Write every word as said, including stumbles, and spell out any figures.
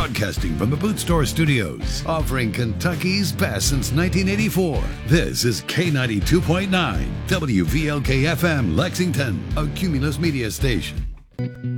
Broadcasting from the Boot Store Studios, offering Kentucky's best since nineteen eighty-four. This is K ninety-two point nine, W V L K F M, Lexington, a Cumulus Media station.